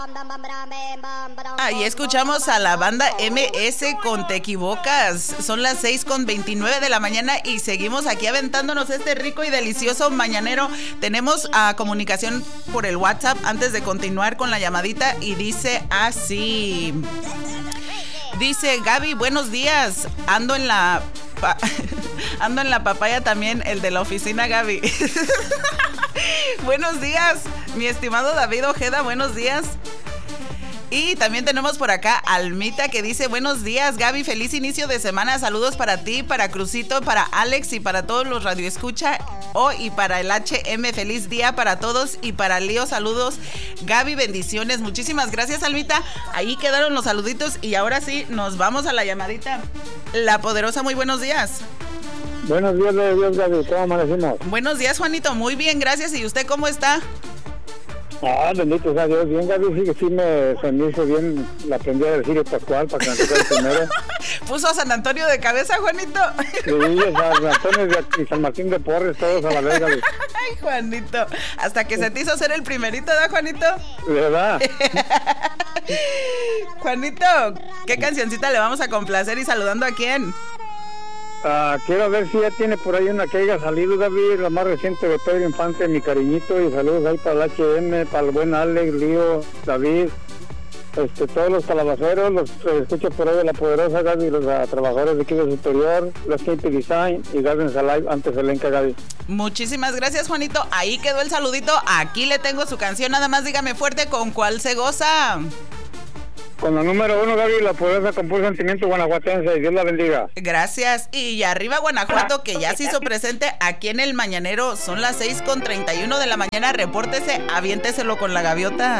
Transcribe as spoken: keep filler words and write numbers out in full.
Ahí escuchamos a la banda eme ese con Te Equivocas. Son las seis con veintinueve de la mañana y seguimos aquí aventándonos este rico y delicioso mañanero. Tenemos uh, comunicación por el WhatsApp antes de continuar con la llamadita y dice así. Dice Gaby, buenos días. Ando en la... Pa- ando en la papaya también, el de la oficina Gaby. Buenos días, mi estimado David Ojeda, buenos días. Y también tenemos por acá Almita que dice, buenos días Gaby, feliz inicio de semana, saludos para ti, para Crucito, para Alex y para todos los radioescucha oh, y para el hache eme, feliz día para todos y para Lío, saludos Gaby, bendiciones, muchísimas gracias Almita, ahí quedaron los saluditos y ahora sí, nos vamos a la llamadita. La Poderosa, muy buenos días. Buenos días, de Dios, Gaby, ¿cómo amanecimos? Buenos días Juanito, muy bien, gracias, ¿y usted cómo está? Ah, bendito sea Dios, bien Gaby, sí que sí me, se me hizo bien, la aprendí a decir Pascual para que me tocara el primero. ¿Puso a San Antonio de cabeza, Juanito? Sí, San Antonio y San Martín de Porres, todos a la vez, Gaby. Ay, Juanito, hasta que se te hizo ser el primerito, ¿verdad, Juanito? ¿Verdad? Juanito, ¿qué cancioncita le vamos a complacer y saludando a quién? Uh, quiero ver si ya tiene por ahí una que haya salido, David, la más reciente de Pedro Infante, mi cariñito, y saludos ahí para el hache eme, para el buen Alex, Lío, David, este, todos los calabaceros, los eh, escucho por ahí de La Poderosa, Gaby, los uh, trabajadores de equipo superior, los K P Design y Gardens Alive, antes Elenca, Gaby. Muchísimas gracias, Juanito, ahí quedó el saludito, aquí le tengo su canción, nada más dígame fuerte con cuál se goza. Con la número uno, Gaby, La Poderosa con puro sentimiento guanajuatense, y Dios la bendiga. Gracias, y arriba Guanajuato, que ya se hizo presente aquí en el Mañanero, son las seis con treinta y uno de la mañana, repórtese, aviénteselo con la gaviota.